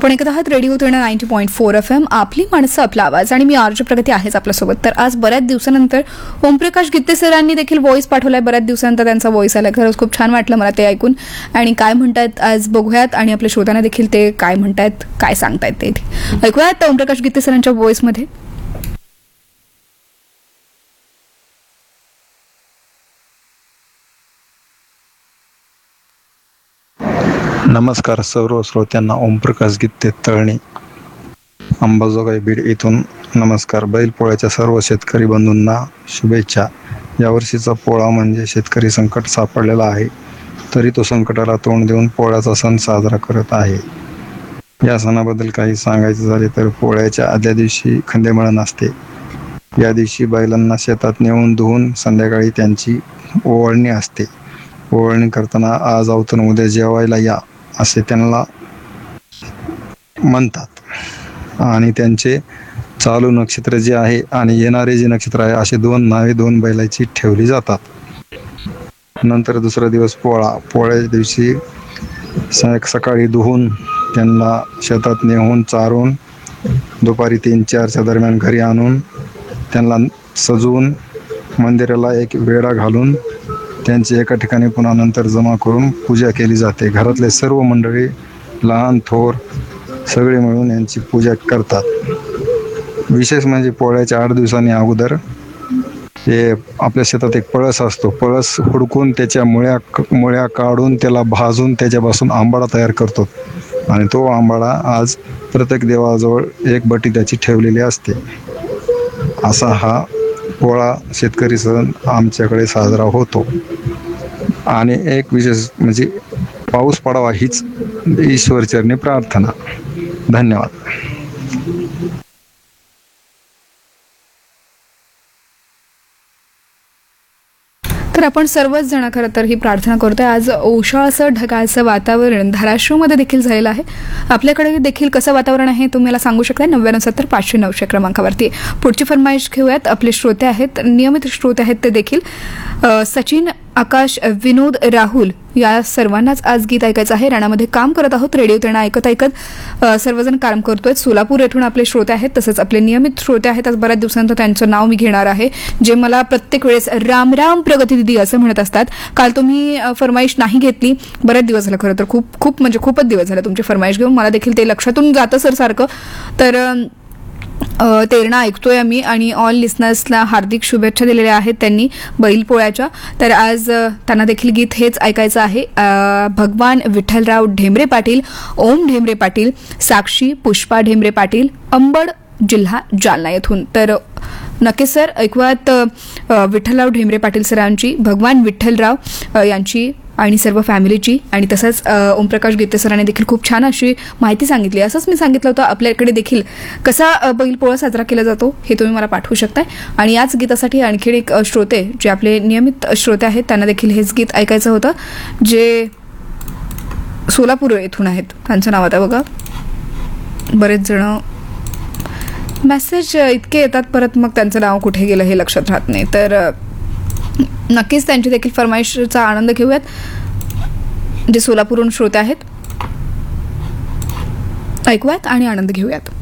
आपण ऐकत आहात रेडिओ 90.4 FM, आपली माणसं आपला आवाज. आणि मी आरजे प्रगती आहेच आपल्यासोबत. तर आज बऱ्याच दिवसानंतर ओमप्रकाश गीते सरांनी देखील व्हॉइस पाठवलाय. बऱ्याच दिवसानंतर त्यांचा व्हॉइस आला. खरंच खूप छान वाटलं मला ते ऐकून. आणि काय म्हणतात आज बघूयात, आणि आपल्या श्रोत्यांना देखील ते काय म्हणतायत, काय सांगतायत ते ऐकूयात ओमप्रकाश गीते सरांच्या व्हॉइसमध्ये. नमस्कार सर्व श्रोत्यांना. ओमप्रकाश गीते तळणी, अंबाजोगाई, बीड इथून नमस्कार. बैलपोळ्याच्या सर्व शेतकरी बंधूंना शुभेच्छा. यावर्षीचा पोळा म्हणजे शेतकरी संकट सापडलेला आहे, तरी तो संकटाला तोंड देऊन पोळ्याचा सण साजरा करत आहे. या सणाबद्दल काही सांगायचं झाले तर पोळ्याच्या आदल्या दिवशी खंदेमळण असते. या दिवशी बैलांना शेतात नेऊन धुवून संध्याकाळी त्यांची ओवाळणी असते. ओवाळणी करताना आज आवतून उद्या जेवायला या असे त्यांना म्हणतात. आणि त्यांचे चालू नक्षत्र जे आहे आणि येणारे जे नक्षत्र आहे असे दोन नावे दोन बैलाची ठेवली जातात. नंतर दुसरा दिवस पोळा. पोळ्याच्या दिवशी सकाळी धुवून त्यांना शेतात नेऊन चारून दुपारी 3-4च्या दरम्यान घरी आणून त्यांना सजवून मंदिराला एक वेढा घालून त्यांची एका ठिकाणी पुन्हा नंतर जमा करून पूजा केली जाते. घरातले सर्व मंडळी, लहान थोर सगळे मिळून यांची पूजा करतात. विशेष म्हणजे पोळ्याच्या 8 दिवसांनी अगोदर हे आपल्या शेतात एक पळस असतो. पळस हुडकून त्याच्या मुळ्या काढून त्याला भाजून त्याच्यापासून आंबाडा तयार करतो. आणि तो आंबाडा आज प्रत्येक देवाजवळ एक बटी त्याची ठेवलेली असते. असा हा पोळा शेतकरी सण आमच्याकडे साजरा होतो. आणि एक विशेष म्हणजे पाऊस पडावा हीच ईश्वरचरणी प्रार्थना. धन्यवाद. तर आपण सर्वच जण खरं तर ही प्रार्थना करतोय. आज ओशाळसं ढगाळचं वातावरण धाराशिवमध्ये देखील झालेलं आहे. आपल्याकडे देखील कसं वातावरण आहे तुम्ही मला सांगू शकता 9970-509 क्रमांकावरती. पुढची फरमाईश घेऊयात. आपले श्रोते आहेत, नियमित श्रोते आहेत ते देखील. सचिन, आकाश, विनोद, राहुल या सर्वांनाच आज गीत ऐकायचं आहे. राणामध्ये काम करत आहोत. रेडिओ त्यांना ऐकत ऐकत सर्वजण काम करतोय. सोलापूर येथून आपले श्रोते आहेत, तसंच आपले नियमित श्रोते आहेत. आज बऱ्याच दिवसांतर त्यांचं नाव मी घेणार आहे, जे मला प्रत्येक वेळेस राम राम प्रगती दिदी असं म्हणत असतात. काल तुम्ही फरमाईश नाही घेतली. बरेच दिवस झाले खरं तर, खूप म्हणजे खूपच दिवस झाले तुमची फरमाईश घेऊन. मला देखील ते लक्षातून जातं सर सारखं. तर तेरणा ऐकतोय आम्ही. आणि ऑल लिस्नर्सला हार्दिक शुभेच्छा दिलेल्या आहेत त्यांनी बैलपोळ्याच्या. तर आज त्यांना देखील गीत हेच ऐकायचं आहे. भगवान विठ्ठलराव ढेमरे पाटील, ओम ढेमरे पाटील, साक्षी पुष्पा ढेमरे पाटील, अंबड, जिल्हा जालना येथून. तर नक्कीच सर ऐकूयात विठ्ठलराव ढेमरे पाटील सरांची, भगवान विठ्ठलराव यांची आणि सर्व फॅमिलीची. आणि तसंच ओमप्रकाश गीते सरांनी देखील खूप छान अशी माहिती सांगितली. असंच मी सांगितलं होतं आपल्याकडे देखील कसा बैलपोळा साजरा केला जातो हे तुम्ही मला पाठवू शकताय. आणि याच गीतासाठी आणखी एक श्रोते जे आपले नियमित श्रोते आहेत त्यांना देखील हेच गीत ऐकायचं होतं, जे सोलापूर येथून आहेत. त्यांचं नाव आता बघा, बरेच जण मेसेज इतके येतात परत मग त्यांचं नाव कुठे गेलं हे लक्षात राहत नाही. तर नक्कीच त्यांची देखील फरमाईशचा आनंद घेऊयात, जे सोलापूरहून श्रोते आहेत. ऐकूयात आणि आनंद घेऊयात.